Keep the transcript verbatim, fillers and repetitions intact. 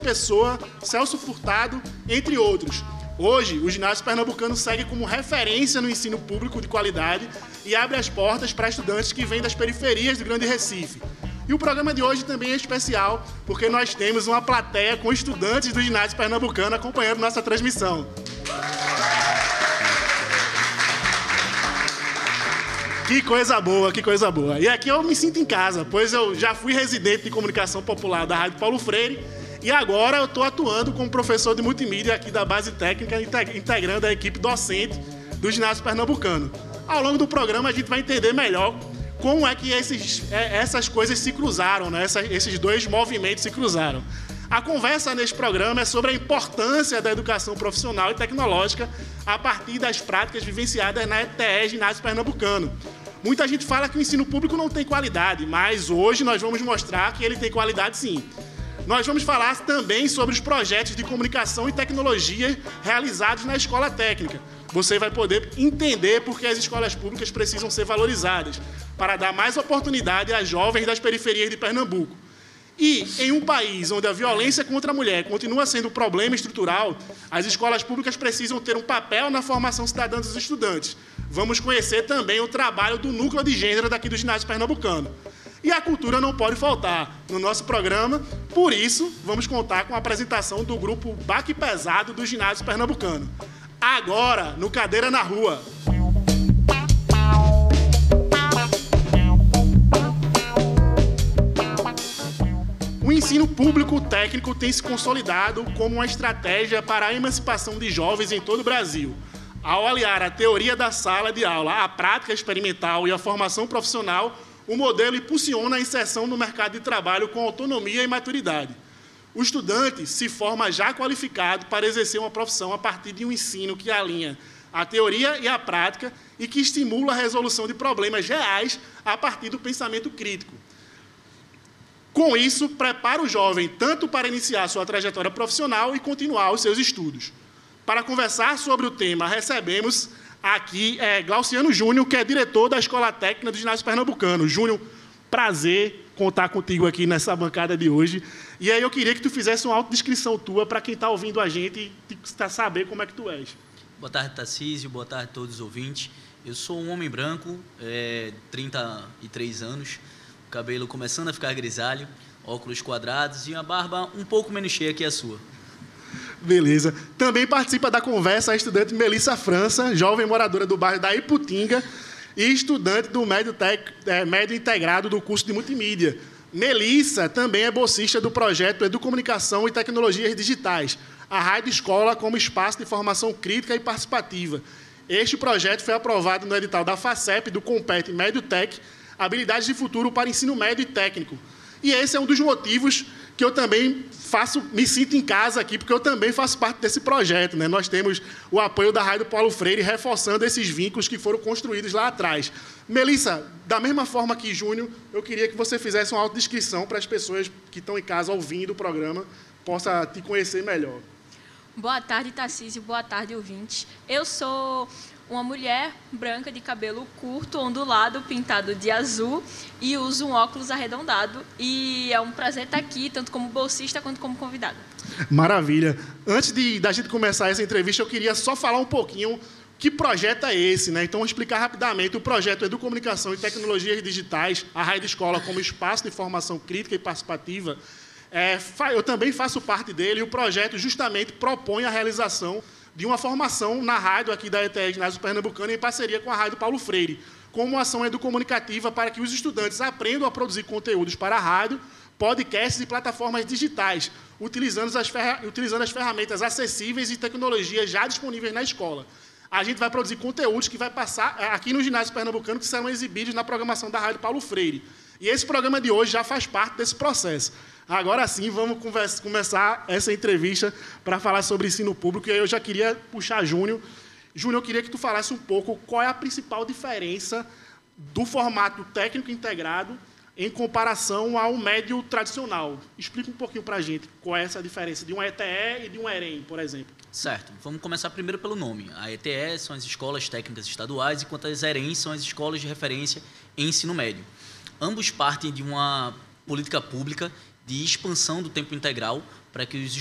Pessoa, Celso Furtado, entre outros. Hoje, o ginásio pernambucano segue como referência no ensino público de qualidade e abre as portas para estudantes que vêm das periferias do Grande Recife. E o programa de hoje também é especial, porque nós temos uma plateia com estudantes do ginásio pernambucano acompanhando nossa transmissão. Que coisa boa, que coisa boa. E aqui eu me sinto em casa, pois eu já fui residente de comunicação popular da Rádio Paulo Freire e agora eu estou atuando como professor de multimídia aqui da base técnica, integrando a equipe docente do ginásio pernambucano. Ao longo do programa a gente vai entender melhor como é que esses, essas coisas se cruzaram, né? Essa, esses dois movimentos se cruzaram. A conversa neste programa é sobre a importância da educação profissional e tecnológica a partir das práticas vivenciadas na E T E Ginásio Pernambucano. Muita gente fala que o ensino público não tem qualidade, mas hoje nós vamos mostrar que ele tem qualidade sim. Nós vamos falar também sobre os projetos de comunicação e tecnologia realizados na escola técnica. Você vai poder entender por que as escolas públicas precisam ser valorizadas, para dar mais oportunidade a jovens das periferias de Pernambuco. E, em um país onde a violência contra a mulher continua sendo um problema estrutural, as escolas públicas precisam ter um papel na formação cidadã dos estudantes. Vamos conhecer também o trabalho do núcleo de gênero daqui do ginásio pernambucano. E a cultura não pode faltar no nosso programa, por isso, vamos contar com a apresentação do grupo Baque Pesado do ginásio pernambucano. Agora, no Cadeira na Rua. O ensino público técnico tem se consolidado como uma estratégia para a emancipação de jovens em todo o Brasil. Ao aliar a teoria da sala de aula à prática experimental e à formação profissional, o modelo impulsiona a inserção no mercado de trabalho com autonomia e maturidade. O estudante se forma já qualificado para exercer uma profissão a partir de um ensino que alinha a teoria e a prática e que estimula a resolução de problemas reais a partir do pensamento crítico. Com isso, prepara o jovem tanto para iniciar sua trajetória profissional e continuar os seus estudos. Para conversar sobre o tema, recebemos aqui é, Glauciano Júnior, que é diretor da Escola Técnica do Ginásio Pernambucano. Júnior, prazer contar contigo aqui nessa bancada de hoje. E aí eu queria que tu fizesse uma autodescrição tua para quem está ouvindo a gente e saber como é que tu és. Boa tarde, Tarcísio. Boa tarde a todos os ouvintes. Eu sou um homem branco, é, trinta e três anos, cabelo começando a ficar grisalho, óculos quadrados e uma barba um pouco menos cheia que a sua. Beleza. Também participa da conversa a estudante Melissa França, jovem moradora do bairro da Iputinga e estudante do médio, tec, é, médio integrado do curso de multimídia. Melissa também é bolsista do projeto Educomunicação e Tecnologias Digitais, a Rádio Escola como espaço de formação crítica e participativa. Este projeto foi aprovado no edital da FACEP do Compete Médio Tech, Habilidades de Futuro para Ensino Médio e Técnico. E esse é um dos motivos que eu também faço, me sinto em casa aqui, porque eu também faço parte desse projeto, né? Nós temos o apoio da Rádio Paulo Freire, reforçando esses vínculos que foram construídos lá atrás. Melissa, da mesma forma que Júnior, eu queria que você fizesse uma autodescrição para as pessoas que estão em casa ouvindo o programa, possam te conhecer melhor. Boa tarde, Tarcísio. Boa tarde, ouvintes. Eu sou uma mulher branca de cabelo curto, ondulado, pintado de azul e uso um óculos arredondado. E é um prazer estar aqui, tanto como bolsista quanto como convidada. Maravilha. Antes de da gente começar essa entrevista, eu queria só falar um pouquinho que projeto é esse, né? Então, vou explicar rapidamente. O projeto Educomunicação e Tecnologias Digitais, a Rádio Escola como espaço de formação crítica e participativa, é, eu também faço parte dele e o projeto justamente propõe a realização de uma formação na rádio aqui da E T E Ginásio Pernambucano em parceria com a Rádio Paulo Freire, como uma ação educomunicativa para que os estudantes aprendam a produzir conteúdos para a rádio, podcasts e plataformas digitais, utilizando as, utilizando as ferramentas acessíveis e tecnologias já disponíveis na escola. A gente vai produzir conteúdos que vai passar aqui no Ginásio Pernambucano, que serão exibidos na programação da Rádio Paulo Freire. E esse programa de hoje já faz parte desse processo. Agora sim, vamos conversa, começar essa entrevista para falar sobre ensino público. E aí eu já queria puxar Júnior. Júnior, eu queria que tu falasse um pouco qual é a principal diferença do formato técnico integrado em comparação ao médio tradicional. Explica um pouquinho para a gente qual é essa diferença de um E T E e de um EREM, por exemplo. Certo. Vamos começar primeiro pelo nome. A E T E são as escolas técnicas estaduais, enquanto as EREM são as escolas de referência em ensino médio. Ambos partem de uma política pública de expansão do tempo integral para que os